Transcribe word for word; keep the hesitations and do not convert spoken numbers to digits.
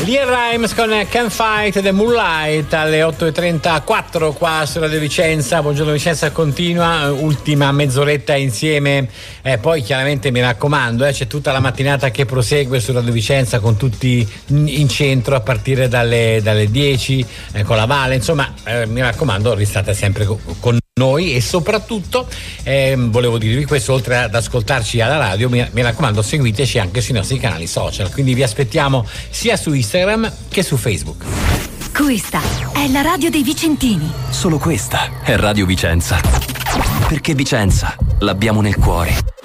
Lia Rimes con Can't Fight the Moonlight alle otto e trentaquattro qua su Radio Vicenza. Buongiorno Vicenza continua, ultima mezz'oretta insieme, eh, poi chiaramente mi raccomando eh, c'è tutta la mattinata che prosegue su Radio Vicenza con tutti in centro a partire dalle, dalle dieci eh, con la Vale, insomma eh, mi raccomando restate sempre con, con noi e soprattutto eh, volevo dirvi questo, oltre ad ascoltarci alla radio mi, mi raccomando seguiteci anche sui nostri canali social, quindi vi aspettiamo sia su Instagram che su Facebook. Questa è la radio dei vicentini. Solo questa è Radio Vicenza, perché Vicenza l'abbiamo nel cuore.